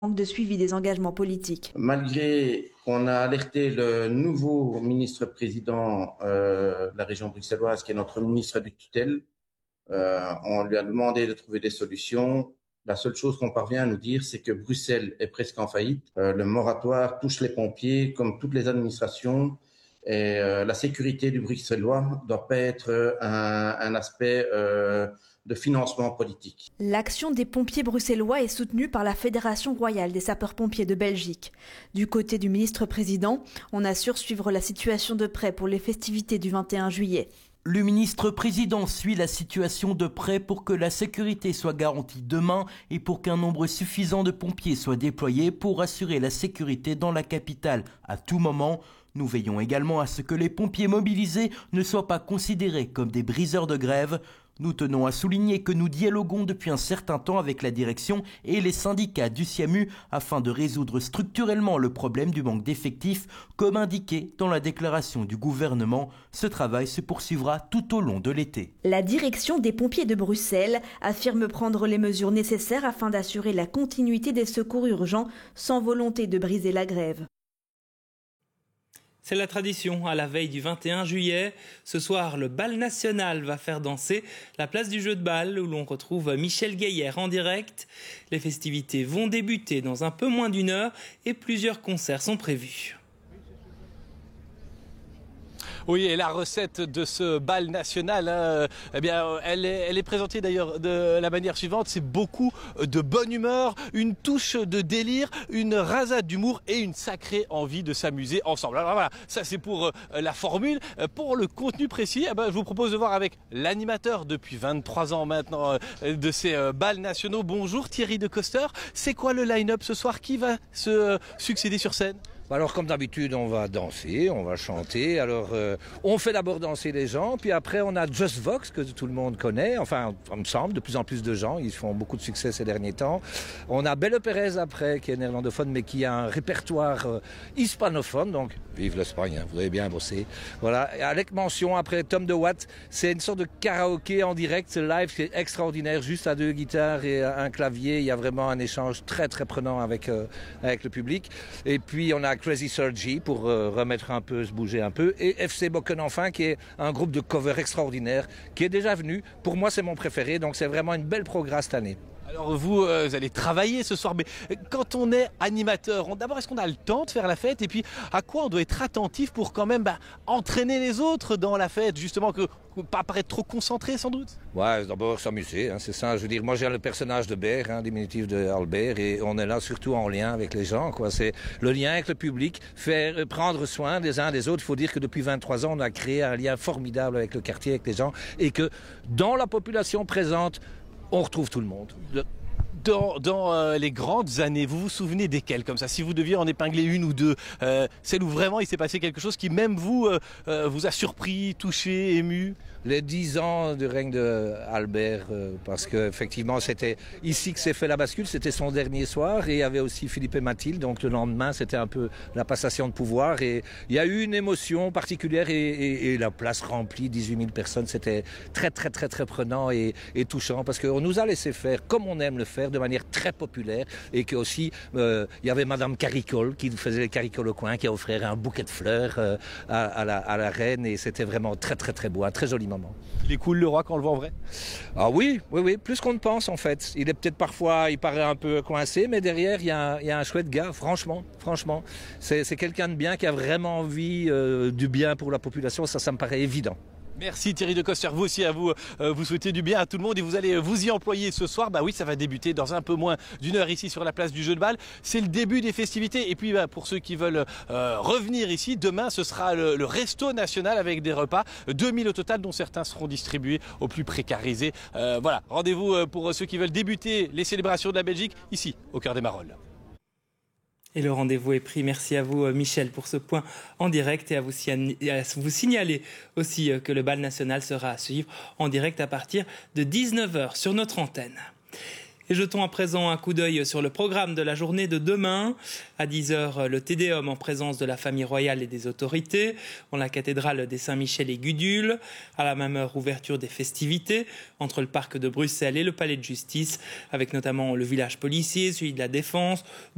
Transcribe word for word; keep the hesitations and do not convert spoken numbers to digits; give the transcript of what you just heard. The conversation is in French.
manque de suivi des engagements politiques. Malgré qu'on a alerté le nouveau ministre-président euh, de la région bruxelloise, qui est notre ministre de tutelle, euh, on lui a demandé de trouver des solutions. La seule chose qu'on parvient à nous dire, c'est que Bruxelles est presque en faillite. Euh, le moratoire touche les pompiers, comme toutes les administrations. Et euh, la sécurité du Bruxellois ne doit pas être un, un aspect euh, de financement politique. L'action des pompiers bruxellois est soutenue par la Fédération royale des sapeurs-pompiers de Belgique. Du côté du ministre-président, on assure suivre la situation de près pour les festivités du vingt et un juillet. Le ministre-président suit la situation de près pour que la sécurité soit garantie demain et pour qu'un nombre suffisant de pompiers soit déployé pour assurer la sécurité dans la capitale à tout moment. Nous veillons également à ce que les pompiers mobilisés ne soient pas considérés comme des briseurs de grève. Nous tenons à souligner que nous dialoguons depuis un certain temps avec la direction et les syndicats du SIAMU afin de résoudre structurellement le problème du manque d'effectifs, comme indiqué dans la déclaration du gouvernement. Ce travail se poursuivra tout au long de l'été. La direction des pompiers de Bruxelles affirme prendre les mesures nécessaires afin d'assurer la continuité des secours urgents sans volonté de briser la grève. C'est la tradition à la veille du vingt et un juillet. Ce soir, le bal national va faire danser la place du jeu de balle où l'on retrouve Michel Gaillère en direct. Les festivités vont débuter dans un peu moins d'une heure et plusieurs concerts sont prévus. Oui, et la recette de ce bal national, hein, eh bien, elle est, elle est présentée d'ailleurs de la manière suivante. C'est beaucoup de bonne humeur, une touche de délire, une rasade d'humour et une sacrée envie de s'amuser ensemble. Alors voilà, ça c'est pour euh, la formule. Pour le contenu précis, eh ben, je vous propose de voir avec l'animateur depuis vingt-trois ans maintenant euh, de ces euh, bals nationaux. Bonjour Thierry de Coster. C'est quoi le line-up ce soir? Qui va se euh, succéder sur scène? Alors comme d'habitude, on va danser, on va chanter. Alors euh, on fait d'abord danser les gens, puis après on a Just Vox que tout le monde connaît, enfin il me semble, de plus en plus de gens, ils font beaucoup de succès ces derniers temps. On a Belle Pérez après, qui est néerlandophone, mais qui a un répertoire euh, hispanophone, donc vive l'Espagne, hein, vous avez bien bossé. Voilà, et avec mention après Tom de Watt, c'est une sorte de karaoké en direct, live, qui est extraordinaire, juste à deux guitares et un clavier. Il y a vraiment un échange très très prenant avec, euh, avec le public. Et puis on a Crazy Sergi pour euh, remettre un peu, se bouger un peu, et F C Bokken enfin, qui est un groupe de cover extraordinaire, qui est déjà venu. Pour moi, c'est mon préféré, donc c'est vraiment une belle progrès cette année. Alors vous, euh, vous allez travailler ce soir, mais quand on est animateur, on, d'abord est-ce qu'on a le temps de faire la fête, et puis à quoi on doit être attentif pour quand même bah, entraîner les autres dans la fête, justement, que pas paraître trop concentré sans doute? Ouais, d'abord s'amuser, hein, c'est ça. Je veux dire, moi j'ai le personnage de Ber, hein, diminutif de Albert, et on est là surtout en lien avec les gens, quoi. C'est le lien avec le public, faire prendre soin des uns des autres. Il faut dire que depuis vingt-trois ans, on a créé un lien formidable avec le quartier, avec les gens, et que dans la population présente, on retrouve tout le monde. Le... Dans, dans euh, les grandes années, vous vous souvenez desquelles comme ça? Si vous deviez en épingler une ou deux, euh, celle où vraiment il s'est passé quelque chose qui même vous, euh, euh, vous a surpris, touché, ému? Les dix ans du règne d'Albert, euh, parce qu'effectivement c'était ici que s'est fait la bascule, c'était son dernier soir, et il y avait aussi Philippe et Mathilde, donc le lendemain c'était un peu la passation de pouvoir, et il y a eu une émotion particulière, et, et, et la place remplie, dix-huit mille personnes, c'était très très très très prenant et, et touchant, parce qu'on nous a laissé faire comme on aime le faire, de manière très populaire, et que aussi euh, il y avait Madame Caricole qui faisait les caricoles au coin, qui a offert un bouquet de fleurs euh, à, à, la, à la reine, et c'était vraiment très très très beau, un très joli moment. Il est cool le roi quand on le voit en vrai? Ah oui, oui, oui, plus qu'on ne pense en fait. Il est peut-être parfois, il paraît un peu coincé, mais derrière il y a un, il y a un chouette gars, franchement, franchement. C'est, c'est quelqu'un de bien qui a vraiment envie euh, du bien pour la population, ça, ça me paraît évident. Merci Thierry de Coster, vous aussi à vous, euh, vous souhaitez du bien à tout le monde et vous allez vous y employer ce soir. Bah oui, ça va débuter dans un peu moins d'une heure ici sur la place du jeu de balle. C'est le début des festivités, et puis bah, pour ceux qui veulent euh, revenir ici, demain ce sera le, le resto national avec des repas, deux mille au total, dont certains seront distribués aux plus précarisés. Euh, voilà, rendez-vous pour ceux qui veulent débuter les célébrations de la Belgique ici au cœur des Marolles. Et le rendez-vous est pris. Merci à vous, Michel, pour ce point en direct, et à vous, à vous signaler aussi que le bal national sera à suivre en direct à partir de dix-neuf heures sur notre antenne. Et jetons à présent un coup d'œil sur le programme de la journée de demain. À dix heures, le Te Deum en présence de la famille royale et des autorités, en la cathédrale des Saint-Michel et Gudule. À la même heure, ouverture des festivités entre le parc de Bruxelles et le palais de justice, avec notamment le village policier, celui de la Défense,